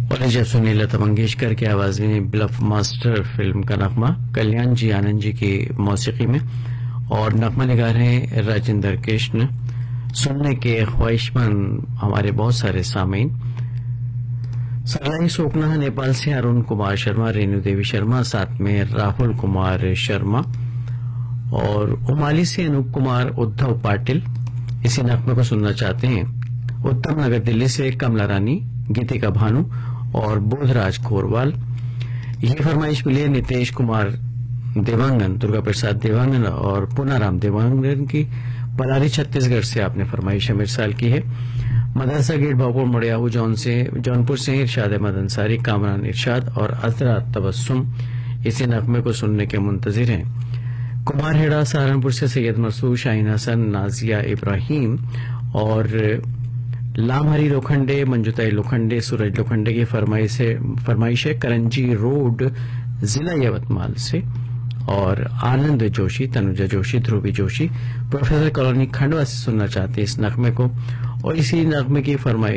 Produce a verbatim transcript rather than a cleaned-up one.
और जब सुनी लता मंगेशकर की आवाज में ब्लफ मास्टर फिल्म का नगमा कल्याण जी आनंद जी की मौसीकी में, और नगमा निगार हैं राजेंद्र कृष्ण। सुनने के ख्वाहिशमंद हमारे बहुत सारे सामीन। सरलाई सोकना नेपाल से अरुण कुमार शर्मा, रेणु देवी शर्मा, साथ में राहुल कुमार शर्मा, और उमाली से अनूप कुमार उद्धव पाटिल इसी नगमे को सुनना चाहते हैं। उत्तम नगर दिल्ली से कमला रानी, गीतिका भानु और बोधराज खोरवाल। ये फरमाइश मिली है नितेश कुमार देवांगन, दुर्गा प्रसाद देवांगन और पुनाराम देवांगन की। बलारी छत्तीसगढ़ से आपने फरमाइश मिर्साल की है। मदरसा गेट भावपुर मड़ियाहू जौन से जौनपुर से इरशाद अहमद अंसारी, कामरान इरशाद और अजरा तबस्सुम इसी नगमे को सुनने के मुंतजिर हैं। कुमार हेड़ा सहारनपुर से सैयद मसूद, शाहीन हसन, नाजिया इब्राहिम और लामहरी लोखंडे, मंजुताई लोखंडे, सूरज लोखंडे की फरमाइश फरमाइश है करंजी रोड जिला यवतमाल से। और आनंद जोशी, तनुजा जोशी, ध्रुवी जोशी प्रोफेसर कॉलोनी खंडवा से सुनना चाहते हैं इस नगमे को। और इसी नगमे की फरमाइश